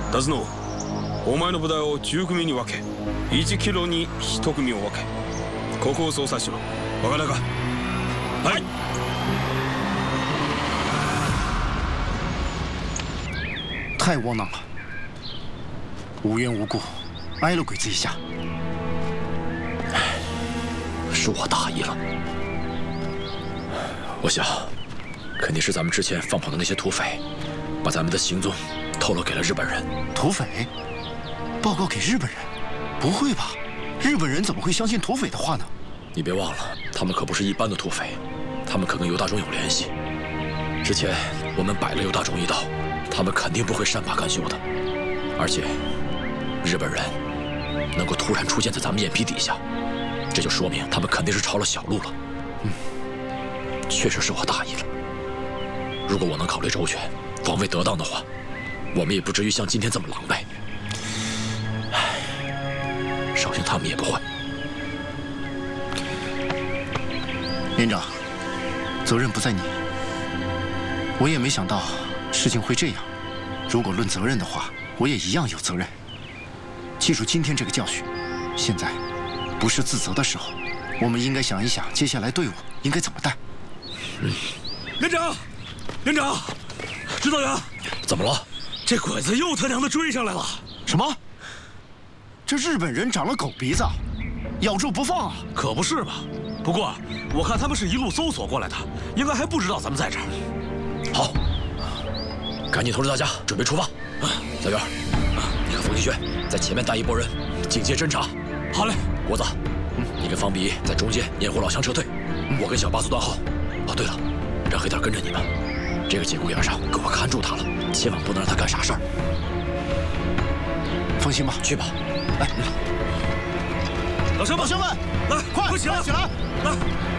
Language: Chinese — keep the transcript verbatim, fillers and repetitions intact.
ダズノ、お前の部隊をじゅう組に分け、いちキロにいち組を分け、ここを捜査しろ。わかったか？はい。 太窝囊了，无缘无故挨了鬼子一下。 是我大意了。我想，肯定是咱们之前放跑的那些土匪，把咱们的行踪透露给了日本人。 土匪？报告给日本人？不会吧？日本人怎么会相信土匪的话呢？ 你别忘了，他们可不是一般的土匪，他们可跟尤大忠有联系。之前我们摆了尤大忠一道，他们肯定不会善罢甘休的。而且，日本人能够突然出现在咱们眼皮底下，这就说明他们肯定是抄了小路了。嗯，确实是我大意了。如果我能考虑周全，防卫得当的话，我们也不至于像今天这么狼狈。唉，绍兴他们也不会。 连长，责任不在你。我也没想到事情会这样。如果论责任的话，我也一样有责任。记住今天这个教训，现在不是自责的时候，我们应该想一想接下来队伍应该怎么带。 嗯，连长，连长，指导员， 怎么了？ 这鬼子又他娘的追上来了！ 什么？这日本人长了狗鼻子，咬住不放啊！ 可不是嘛。不过我看他们是一路搜索过来的，应该还不知道咱们在这儿。 好，赶紧通知大家准备出发。小元，你和冯继轩在前面带一拨人警戒侦察。 好嘞。 国子，你跟方比在中间掩护老乡撤退，我跟小八子断后。哦，对了，让黑蛋跟着你们，这个节骨眼上给我看住他了，千万不能让他干傻事儿。 放心吧， 去吧。来， 老乡们， 老乡们， 来， 快快起来， 起来！ 来。